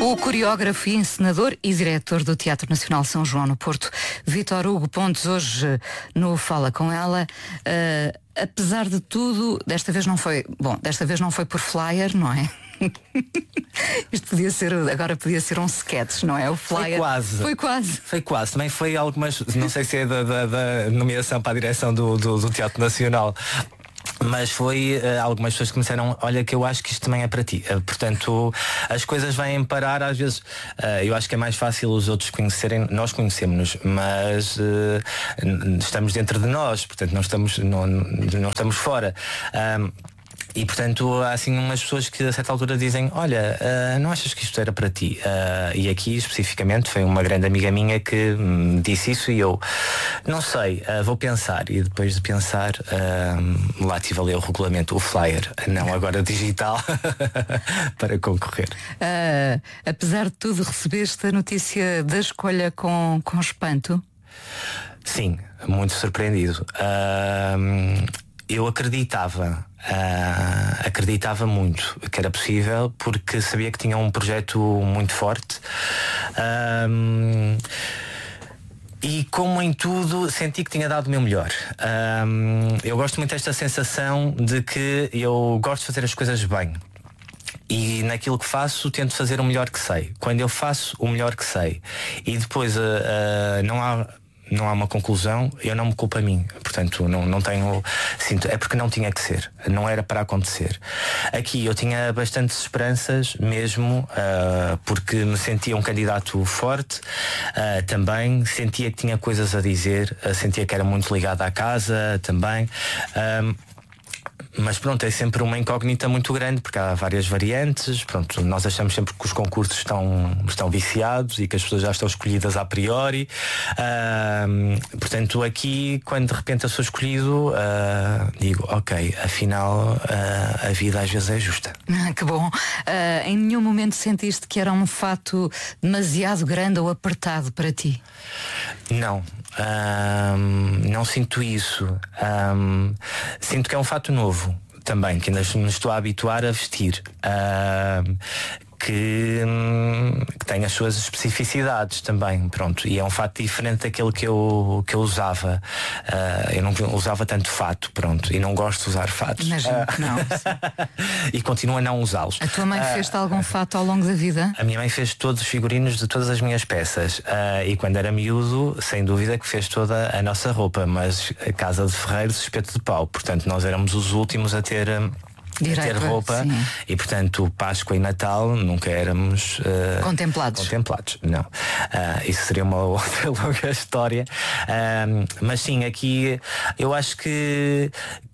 O coreógrafo e encenador e diretor do Teatro Nacional São João no Porto, Vítor Hugo Pontes, hoje no Fala Com Ela. Apesar de tudo, desta vez não foi por flyer, não é? Isto agora podia ser um sketch, não é? O flyer. Foi quase. Também foi algumas, não sei se é da nomeação para a direção do Teatro Nacional. Mas foi algumas pessoas que me disseram, olha, que eu acho que isto também é para ti. Portanto, as coisas vêm parar às vezes. Eu acho que é mais fácil os outros conhecerem. Nós conhecemos-nos, mas estamos dentro de nós. Portanto, não estamos fora. E portanto há assim umas pessoas que a certa altura dizem, olha, não achas que isto era para ti? E aqui especificamente foi uma grande amiga minha que me disse isso e eu não sei, vou pensar. E depois de pensar, lá estive a ler o regulamento, o flyer, não agora digital, para concorrer. Apesar de tudo, recebeste a notícia da escolha com espanto? Sim, muito surpreendido. Eu acreditava muito que era possível, porque sabia que tinha um projeto muito forte, e como em tudo senti que tinha dado o meu melhor. Eu gosto muito desta sensação de que eu gosto de fazer as coisas bem. E naquilo que faço tento fazer o melhor que sei. Quando eu faço o melhor que sei e depois não há uma conclusão, eu não me culpo a mim. Portanto, não tenho. Sinto, é porque não tinha que ser. Não era para acontecer. Aqui eu tinha bastantes esperanças, mesmo porque me sentia um candidato forte. Também sentia que tinha coisas a dizer. Sentia que era muito ligado à casa também. Mas pronto, é sempre uma incógnita muito grande, porque há várias variantes. Pronto, nós achamos sempre que os concursos estão viciados e que as pessoas já estão escolhidas a priori. Portanto, aqui, quando de repente eu sou escolhido, digo, ok, afinal a vida às vezes é justa. Que bom. Em nenhum momento sentiste que era um fato demasiado grande ou apertado para ti? Não. Não sinto isso. Sinto que é um fato novo também, que ainda me estou a habituar a vestir, que tem as suas especificidades também, pronto, e é um fato diferente daquele que eu usava. Eu não usava tanto fato, pronto, e não gosto de usar fatos. Imagino que não. E continuo a não usá-los. A tua mãe fez-te algum fato ao longo da vida? A minha mãe fez todos os figurinos de todas as minhas peças, e quando era miúdo, sem dúvida que fez toda a nossa roupa, mas a casa de ferreiros, espeto de pau, portanto nós éramos os últimos a ter roupa, sim. E portanto Páscoa e Natal nunca éramos contemplados, não. Isso seria uma outra longa história, mas sim, aqui eu acho que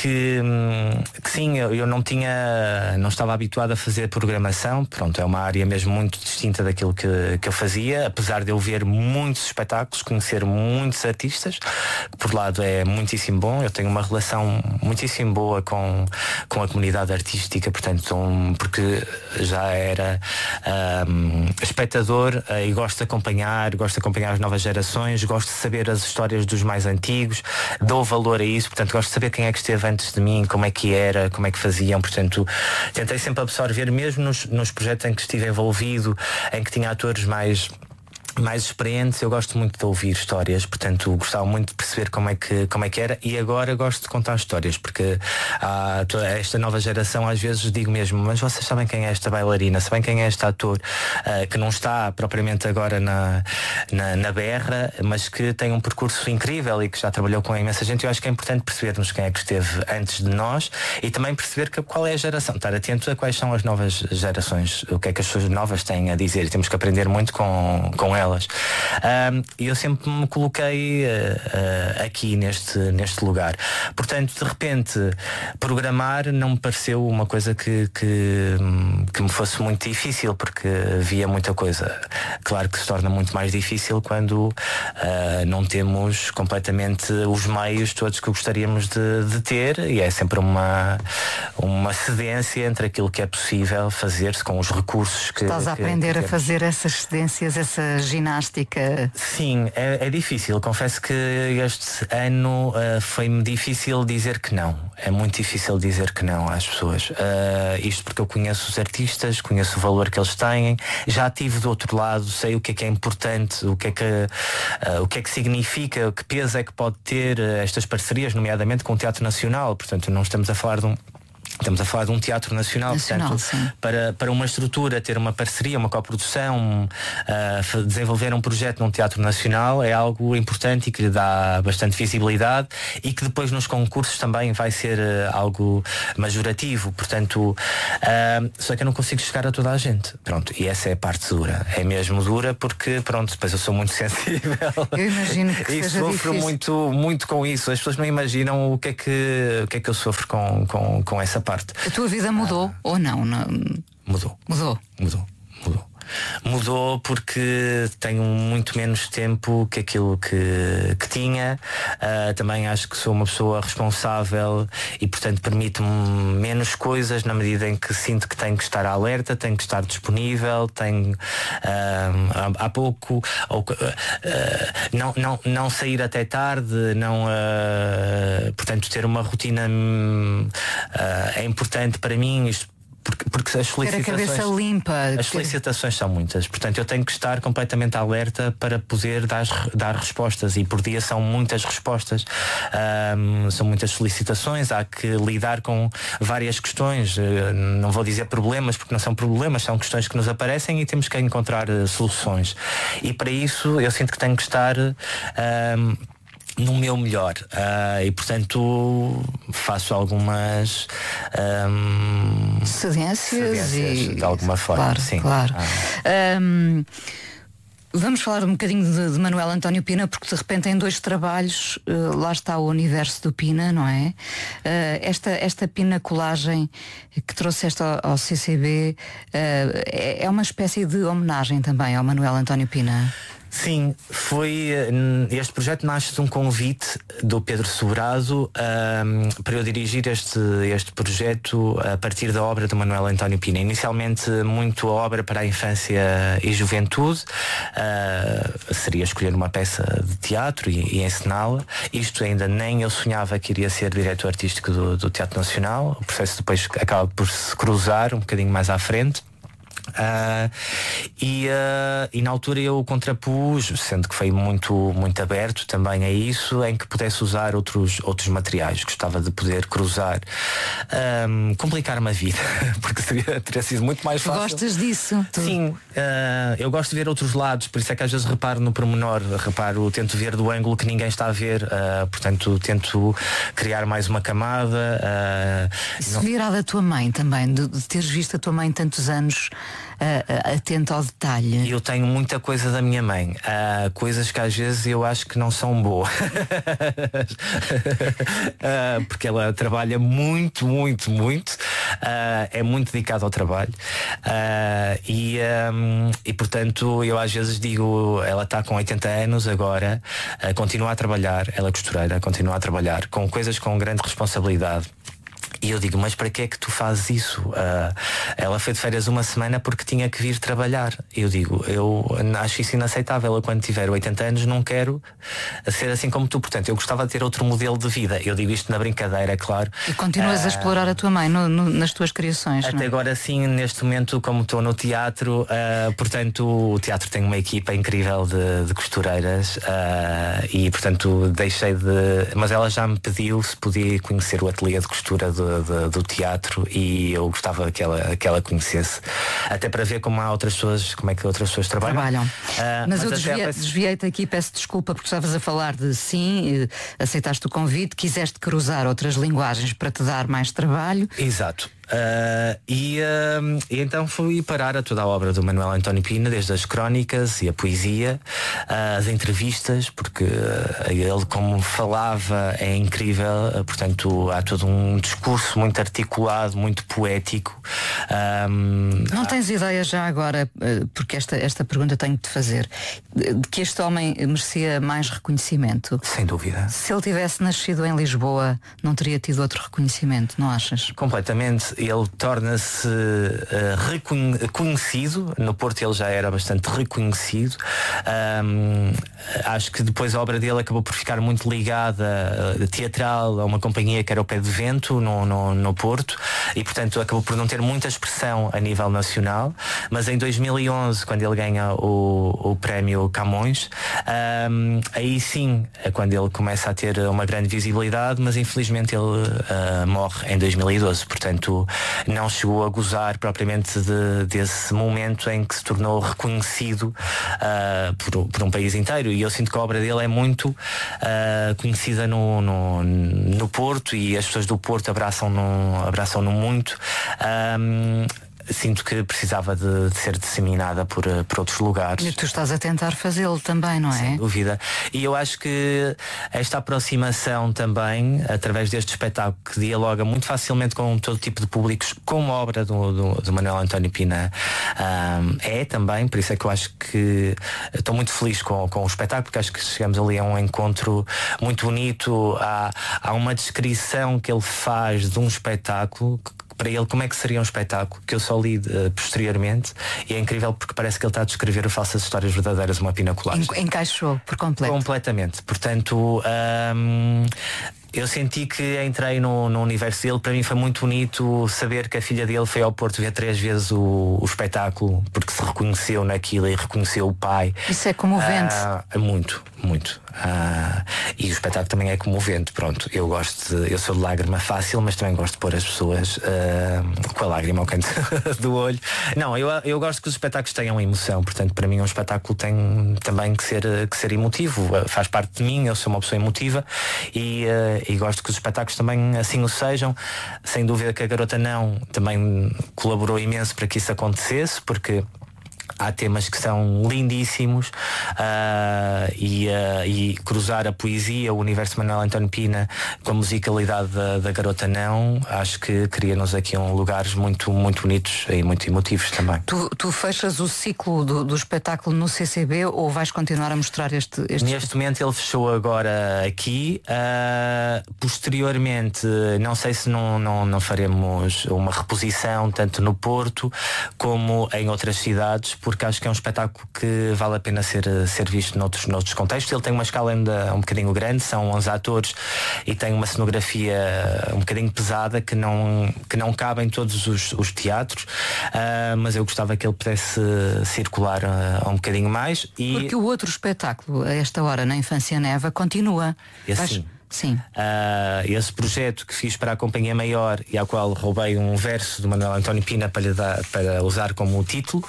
sim, eu não estava habituado a fazer programação. Pronto, é uma área mesmo muito distinta daquilo que eu fazia, apesar de eu ver muitos espetáculos, conhecer muitos artistas, que por lado é muitíssimo bom. Eu tenho uma relação muitíssimo boa com a comunidade artística, portanto, porque já era espectador, e gosto de acompanhar as novas gerações, gosto de saber as histórias dos mais antigos, dou valor a isso, portanto gosto de saber quem é que esteve antes de mim, como é que era, como é que faziam, portanto tentei sempre absorver, mesmo nos projetos em que estive envolvido, em que tinha atores mais experientes. Eu gosto muito de ouvir histórias, portanto gostava muito de perceber como é que era, e agora gosto de contar histórias, porque esta nova geração às vezes digo mesmo, mas vocês sabem quem é esta bailarina, sabem quem é este ator, que não está propriamente agora na berra, mas que tem um percurso incrível e que já trabalhou com imensa gente. Eu acho que é importante percebermos quem é que esteve antes de nós e também perceber qual é a geração, estar atento a quais são as novas gerações, o que é que as pessoas novas têm a dizer, e temos que aprender muito com elas. E eu sempre me coloquei aqui neste lugar. Portanto, de repente, programar não me pareceu uma coisa que me fosse muito difícil, porque via muita coisa. Claro que se torna muito mais difícil quando não temos completamente os meios todos que gostaríamos de ter, e é sempre uma cedência entre aquilo que é possível fazer-se com os recursos que... Estás a aprender a fazer essas cedências, essa ginástica. Sim, é difícil. Confesso que este ano foi-me difícil dizer que não. É muito difícil dizer que não às pessoas. Isto porque eu conheço os artistas, conheço o valor que eles têm, já estive do outro lado, sei o que é importante, o que é que significa, que peso é que pode ter estas parcerias, nomeadamente com o Teatro Nacional. Portanto, não estamos a falar de um teatro nacional, portanto, para uma estrutura ter uma parceria, uma coprodução, desenvolver um projeto num teatro nacional é algo importante e que lhe dá bastante visibilidade e que depois nos concursos também vai ser algo majorativo, portanto, só que eu não consigo chegar a toda a gente, pronto, e essa é a parte dura, é mesmo dura porque, pronto, depois eu sou muito sensível. Eu imagino que e seja sofro difícil. muito com isso, as pessoas não imaginam o que é que eu sofro com essa parte. A tua vida mudou ou não? Mudou porque tenho muito menos tempo que aquilo que tinha. Também acho que sou uma pessoa responsável e, portanto, permite-me menos coisas na medida em que sinto que tenho que estar alerta, tenho que estar disponível, tenho há pouco não sair até tarde, portanto, ter uma rotina é importante para mim. Porque as solicitações, ter a cabeça limpa. As solicitações são muitas, portanto eu tenho que estar completamente alerta para poder dar respostas, e por dia são muitas respostas, são muitas solicitações, há que lidar com várias questões, não vou dizer problemas porque não são problemas, são questões que nos aparecem e temos que encontrar soluções, e para isso eu sinto que tenho que estar no meu melhor, e portanto faço algumas cedências de alguma forma. Claro, sim. Claro. Vamos falar um bocadinho de Manuel António Pina, porque de repente em 2 trabalhos lá está o universo do Pina, não é? Esta pinacolagem que trouxeste ao CCB é uma espécie de homenagem também ao Manuel António Pina. Sim, este projeto nasce de um convite do Pedro Sobrado para eu dirigir este projeto a partir da obra do Manuel António Pina. Inicialmente muito a obra para a infância e juventude, seria escolher uma peça de teatro e encená-la. Isto ainda nem eu sonhava que iria ser diretor artístico do Teatro Nacional. O processo depois acaba por se cruzar um bocadinho mais à frente. E na altura eu contrapus, sendo que foi muito aberto também a isso, em que pudesse usar outros materiais. Gostava de poder cruzar, complicar-me a vida, porque teria sido muito mais fácil. Gostas disso? Sim, eu gosto de ver outros lados, por isso é que às vezes reparo no pormenor, tento ver do ângulo que ninguém está a ver, portanto tento criar mais uma camada. Isso virá da tua mãe também, de teres visto a tua mãe tantos anos atenta ao detalhe. Eu tenho muita coisa da minha mãe, coisas que às vezes eu acho que não são boas. Porque ela trabalha muito, é muito dedicada ao trabalho, e portanto eu às vezes digo, ela está com 80 anos agora, continua a trabalhar, ela é costureira, continua a trabalhar com coisas com grande responsabilidade. E eu digo, mas para que é que tu fazes isso? Ela foi de férias uma semana porque tinha que vir trabalhar. Eu digo, eu acho isso inaceitável. Eu quando tiver 80 anos não quero ser assim como tu. Portanto, eu gostava de ter outro modelo de vida. Eu digo isto na brincadeira, é claro. E continuas a explorar a tua mãe nas tuas criações, até não é? Agora sim, neste momento, como estou no teatro, portanto, o teatro tem uma equipa incrível de costureiras, e portanto deixei de... Mas ela já me pediu se podia conhecer o ateliê de costura do teatro, e eu gostava que ela conhecesse, até para ver como é que outras pessoas trabalham. Mas eu desviei-te aqui, peço desculpa, porque estavas a falar de sim, aceitaste o convite, quiseste cruzar outras linguagens para te dar mais trabalho. Exato. E então fui parar a toda a obra do Manuel António Pina, desde as crónicas e a poesia, as entrevistas, porque ele, como falava, é incrível, portanto há todo um discurso muito articulado, muito poético. Não tens ideia já agora, porque esta pergunta tenho de te fazer, de que este homem merecia mais reconhecimento? Sem dúvida. Se ele tivesse nascido em Lisboa, não teria tido outro reconhecimento, não achas? Completamente. ele torna-se reconhecido. No Porto ele já era bastante reconhecido. Acho que depois a obra dele acabou por ficar muito ligada teatral a uma companhia que era o Pé de Vento no Porto, e portanto acabou por não ter muita expressão a nível nacional. Mas em 2011, quando ele ganha o prémio Camões, aí sim é quando ele começa a ter uma grande visibilidade, mas infelizmente ele morre em 2012, portanto não chegou a gozar propriamente desse momento em que se tornou reconhecido por um país inteiro. E eu sinto que a obra dele é muito conhecida no Porto, e as pessoas do Porto abraçam-no muito. Sinto que precisava de ser disseminada por outros lugares. E tu estás a tentar fazê-lo também, não é? Sem dúvida. E eu acho que esta aproximação também, através deste espetáculo, que dialoga muito facilmente com todo tipo de públicos, como a obra do Manuel António Pina é também, por isso é que eu acho que estou muito feliz com o espetáculo, porque acho que chegamos ali a um encontro muito bonito. Há uma descrição que ele faz de um espetáculo, para ele como é que seria um espetáculo, que eu só li posteriormente, e é incrível porque parece que ele está a descrever o Falsas Histórias Verdadeiras, uma pinacolagem. Encaixou por completo. Completamente. Portanto, eu senti que entrei no universo dele. Para mim foi muito bonito saber que a filha dele foi ao Porto ver 3 vezes o espetáculo, porque se reconheceu naquilo e reconheceu o pai. Isso é comovente. Muito. E o espetáculo também é comovente. Pronto, eu sou de lágrima fácil, mas também gosto de pôr as pessoas com a lágrima ao canto do olho. Não, eu gosto que os espetáculos tenham emoção. Portanto, para mim um espetáculo tem também que ser emotivo. Faz parte de mim, eu sou uma pessoa emotiva, e gosto que os espetáculos também assim o sejam. Sem dúvida que a Garota Não também colaborou imenso para que isso acontecesse, porque há temas que são lindíssimos, e cruzar a poesia, o universo de Manuel António Pina com a musicalidade da Garota Não, acho que cria-nos aqui lugares muito, muito bonitos e muito emotivos também. Tu fechas o ciclo do espetáculo no CCB, ou vais continuar a mostrar este? Neste momento ele fechou agora aqui. Posteriormente, não sei se não faremos uma reposição tanto no Porto como em outras cidades, porque acho que é um espetáculo que vale a pena ser visto noutros contextos. Ele tem uma escala ainda um bocadinho grande, são 11 atores e tem uma cenografia um bocadinho pesada que não cabe em todos os teatros, mas eu gostava que ele pudesse circular um bocadinho mais. Porque o outro espetáculo, a esta hora, na Infância Neva, continua. Sim. Esse projeto que fiz para a Companhia Maior, e ao qual roubei um verso do Manuel António Pina para usar como título,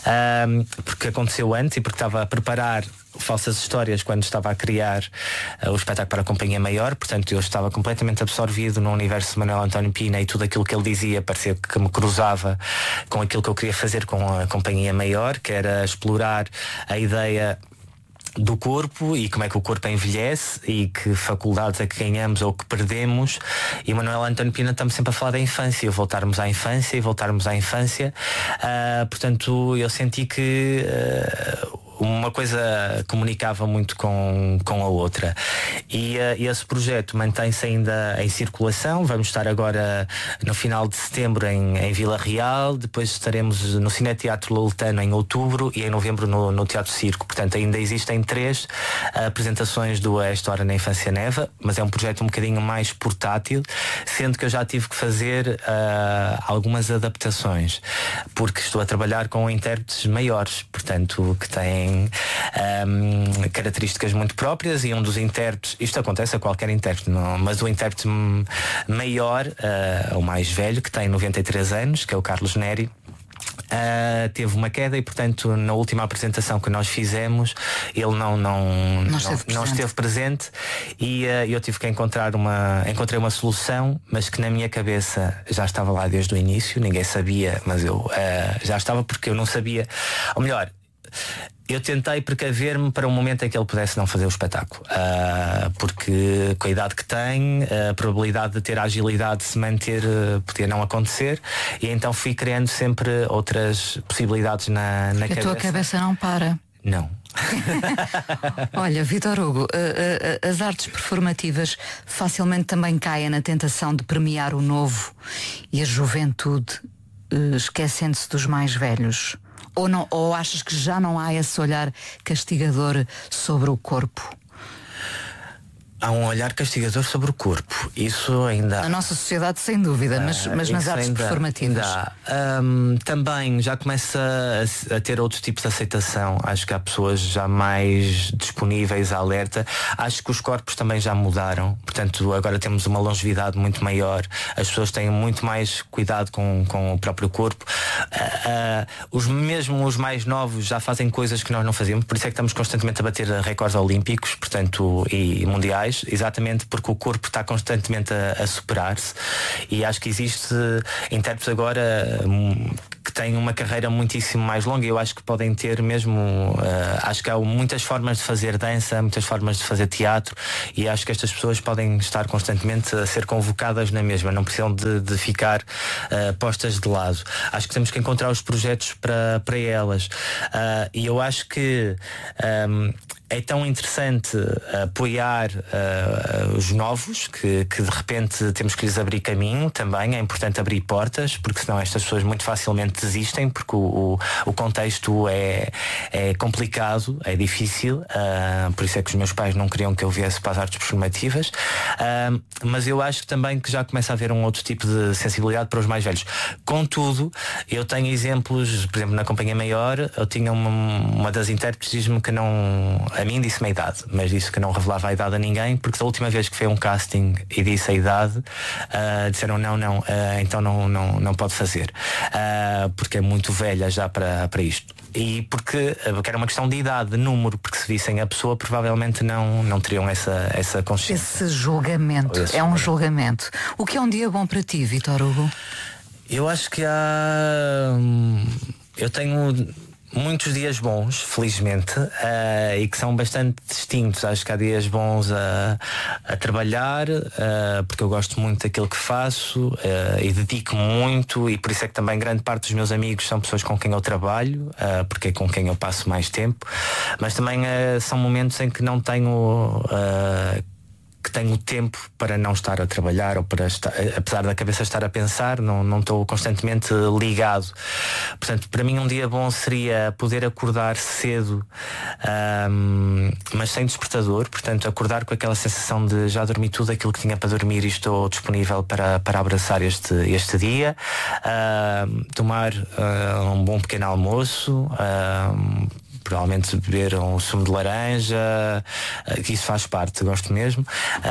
porque aconteceu antes e porque estava a preparar Falsas Histórias quando estava a criar o espetáculo para a Companhia Maior. Portanto, eu estava completamente absorvido no universo de Manuel António Pina, e tudo aquilo que ele dizia parecia que me cruzava com aquilo que eu queria fazer com a Companhia Maior, que era explorar a ideia do corpo e como é que o corpo envelhece e que faculdades é que ganhamos ou que perdemos. E Manuel António Pina estamos sempre a falar da infância, voltarmos à infância. Portanto, eu senti que uma coisa comunicava muito com a outra, e esse projeto mantém-se ainda em circulação. Vamos estar agora no final de setembro em Vila Real, depois estaremos no Cineteatro Loletano em outubro e em novembro no Teatro Circo. Portanto, ainda existem 3 apresentações do Esta Hora na Infância Neva, mas é um projeto um bocadinho mais portátil, sendo que eu já tive que fazer algumas adaptações, porque estou a trabalhar com intérpretes maiores, portanto, que têm características muito próprias, e um dos intérpretes, isto acontece a qualquer intérprete, não, mas o intérprete maior, o mais velho, que tem 93 anos, que é o Carlos Neri, teve uma queda, e portanto na última apresentação que nós fizemos ele não esteve presente, e eu tive que encontrei uma solução, mas que na minha cabeça já estava lá desde o início. Ninguém sabia, mas eu já estava, porque eu não sabia, ou melhor, eu tentei precaver-me para um momento em que ele pudesse não fazer o espetáculo, porque com a idade que tem, a probabilidade de ter a agilidade de se manter podia não acontecer, e então fui criando sempre outras possibilidades na cabeça. A tua cabeça não para. Não. Olha, Vítor Hugo, as artes performativas facilmente também caem na tentação de premiar o novo e a juventude, esquecendo-se dos mais velhos. Ou não, ou achas que já não há esse olhar castigador sobre o corpo? Há um olhar castigador sobre o corpo. Isso ainda há. Na nossa sociedade, sem dúvida, mas nas artes performativas. Também já começa a ter outro tipo de aceitação. Acho que há pessoas já mais disponíveis, alerta. Acho que os corpos também já mudaram. Portanto, agora temos uma longevidade muito maior. As pessoas têm muito mais cuidado com o próprio corpo. Mesmo os mais novos já fazem coisas que nós não fazíamos. Por isso é que estamos constantemente a bater recordes olímpicos, portanto, e mundiais. Exatamente porque o corpo está constantemente a superar-se, e acho que existe intérpretes agora que têm uma carreira muitíssimo mais longa. Eu acho que podem ter mesmo, acho que há muitas formas de fazer dança, muitas formas de fazer teatro, e acho que estas pessoas podem estar constantemente a ser convocadas na mesma, não precisam de ficar postas de lado. Acho que temos que encontrar os projetos para elas, e eu acho que é tão interessante apoiar os novos, que de repente temos que lhes abrir caminho também. É importante abrir portas, porque senão estas pessoas muito facilmente desistem, porque o contexto é complicado, é difícil. Por isso é que os meus pais não queriam que eu viesse para as artes performativas. Mas eu acho também que já começa a haver um outro tipo de sensibilidade para os mais velhos. Contudo, eu tenho exemplos, por exemplo, na Companhia Maior, eu tinha uma das intérpretes, diz-me que não... A mim disse-me a idade, mas disse que não revelava a idade a ninguém, porque da última vez que foi um casting e disse a idade, disseram não, então não pode fazer, porque é muito velha já para isto. E porque era uma questão de idade, de número, porque se vissem a pessoa provavelmente não teriam essa consciência. Esse julgamento, é um julgamento. O que é um dia bom para ti, Vítor Hugo? Eu acho que eu tenho muitos dias bons, felizmente, e que são bastante distintos. Acho que há dias bons a trabalhar, porque eu gosto muito daquilo que faço, e dedico-me muito, e por isso é que também grande parte dos meus amigos são pessoas com quem eu trabalho, porque é com quem eu passo mais tempo. Mas também são momentos em que não tenho que tenho tempo para não estar a trabalhar, ou para estar, apesar da cabeça estar a pensar, não estou constantemente ligado. Portanto, para mim um dia bom seria poder acordar cedo, mas sem despertador. Portanto, acordar com aquela sensação de já dormi tudo aquilo que tinha para dormir e estou disponível para abraçar este dia. Tomar um bom pequeno almoço, provavelmente beber um sumo de laranja, que isso faz parte, gosto mesmo,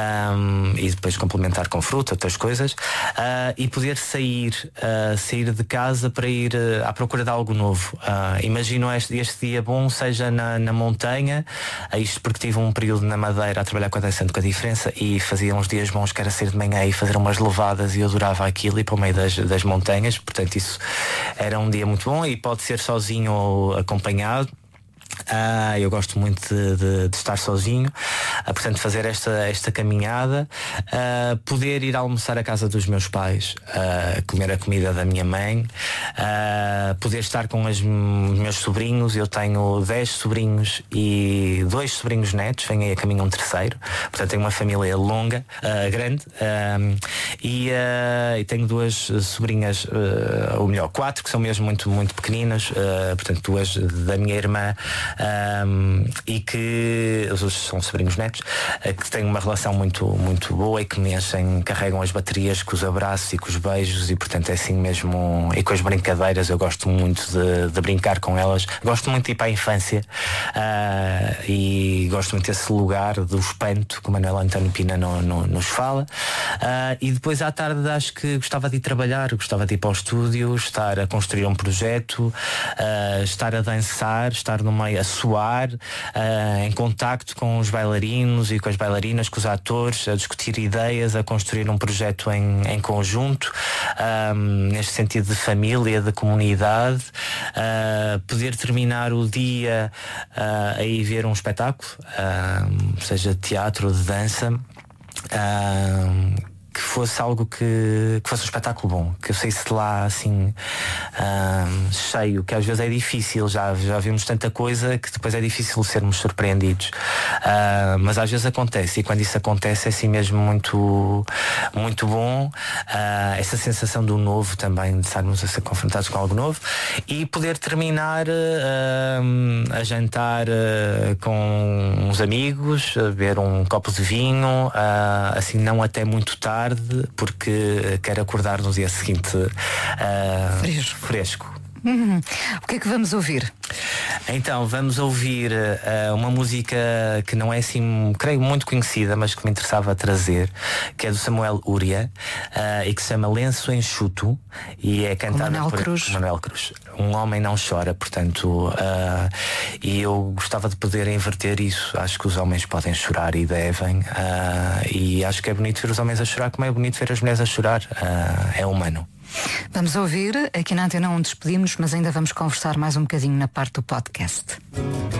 e depois complementar com fruta, outras coisas, e poder sair de casa para ir à procura de algo novo. Imagino este dia bom seja na montanha, isto porque tive um período na Madeira a trabalhar com a Dançando com a Diferença, e fazia uns dias bons que era sair de manhã e fazer umas levadas, e eu adorava aquilo, e para o meio das montanhas. Portanto, isso era um dia muito bom, e pode ser sozinho ou acompanhado. Eu gosto muito de estar sozinho, portanto fazer esta caminhada, poder ir almoçar à casa dos meus pais, comer a comida da minha mãe, poder estar com os meus sobrinhos. Eu tenho 10 sobrinhos e 2 sobrinhos netos, vem aí a caminho um terceiro, portanto tenho uma família longa, grande, e tenho 2 sobrinhas, ou melhor 4, que são mesmo muito, muito pequeninas, portanto 2 da minha irmã, e que os outros são sobrinhos netos, que têm uma relação muito, muito boa, e que me enchem, carregam as baterias com os abraços e com os beijos, e portanto é assim mesmo. E com as brincadeiras, eu gosto muito de brincar com elas, gosto muito de ir para a infância, e gosto muito desse lugar do espanto que o Manuel António Pina nos fala. E depois à tarde acho que gostava de ir trabalhar, gostava de ir para o estúdio, estar a construir um projeto, estar a dançar, estar no meio a suar, em contacto com os bailarinos e com as bailarinas, com os atores, a discutir ideias, a construir um projeto em conjunto, neste sentido de família, de comunidade, poder terminar o dia a ir ver um espetáculo, seja de teatro ou de dança, que fosse algo que fosse um espetáculo bom, que eu saísse de lá assim cheio, que às vezes é difícil, já vimos tanta coisa que depois é difícil sermos surpreendidos, mas às vezes acontece, e quando isso acontece é assim mesmo muito, muito bom, essa sensação do novo também, de estarmos a ser confrontados com algo novo e poder terminar a jantar com uns amigos, a beber um copo de vinho, assim não até muito tarde, porque quero acordar no dia seguinte fresco. O que é que vamos ouvir? Então, vamos ouvir uma música que não é assim, creio, muito conhecida, mas que me interessava trazer, que é do Samuel Uria, e que se chama Lenço Enxuto, e é cantada por Manuel Cruz. Um homem não chora, portanto, e eu gostava de poder inverter isso. Acho que os homens podem chorar e devem, e acho que é bonito ver os homens a chorar, como é bonito ver as mulheres a chorar. É humano. Vamos ouvir, aqui na Antena 1 despedimos, mas ainda vamos conversar mais um bocadinho na parte do podcast.